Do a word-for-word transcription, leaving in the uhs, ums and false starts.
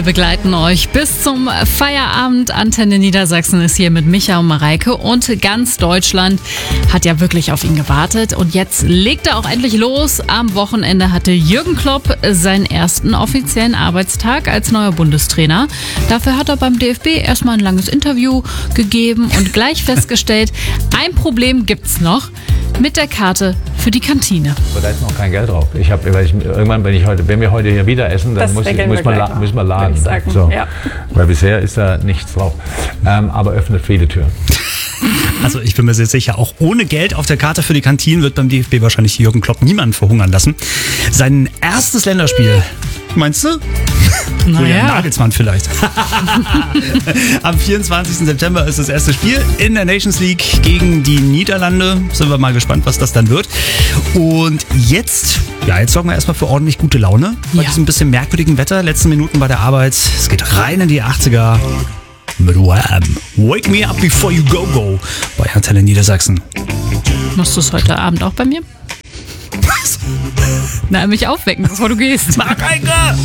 Wir begleiten euch bis zum Feierabend. Antenne Niedersachsen ist hier mit Micha und Mareike und ganz Deutschland hat ja wirklich auf ihn gewartet. Und jetzt legt er auch endlich los. Am Wochenende hatte Jürgen Klopp seinen ersten offiziellen Arbeitstag als neuer Bundestrainer. Dafür hat er beim D F B erstmal ein langes Interview gegeben und gleich festgestellt, ein Problem gibt's noch mit der Karte für die Kantine. Aber da ist noch kein Geld drauf. Ich habe, weil ich, irgendwann, wenn ich heute, wenn wir heute hier wieder essen, dann muss, ich, muss, man, la, müssen wir laden. So. Ja. Weil bisher ist da nichts drauf. Ähm, aber öffnet viele Türen. Also ich bin mir sehr sicher, auch ohne Geld auf der Karte für die Kantinen wird beim D F B wahrscheinlich Jürgen Klopp niemanden verhungern lassen. Sein erstes Länderspiel, meinst du? Naja. Nagelsmann vielleicht. Am vierundzwanzigsten September ist das erste Spiel in der Nations League gegen die Niederlande. Sind wir mal gespannt, was das dann wird. Und jetzt, ja, jetzt sorgen wir erstmal für ordentlich gute Laune. Bei Ja. diesem bisschen merkwürdigen Wetter, letzten Minuten bei der Arbeit. Es geht rein in die achtziger mit Wham! Wake me up before you go go bei Antenne Niedersachsen. Musst du es heute Abend auch bei mir? Na, mich aufwecken, bevor du gehst. Mareike!